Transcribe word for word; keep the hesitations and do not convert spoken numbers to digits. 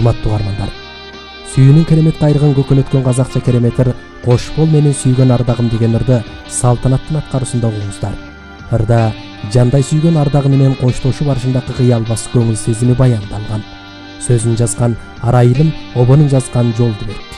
Урматтуу угармандар, сүйүүнүн керемет кайрыгын көкөнөткөн казакча керемет ыр «Кош бол менин сүйгөн ардагым» деген ырды салтанаттын аткаруусунда угуңуздар. Ырда жандай сүйгөн ардагы менен коштошуу барышындагы кыялбас көңүл сезими баяндалган. Сөзүн жазган Арайылым, обонун жазган Жолдубек.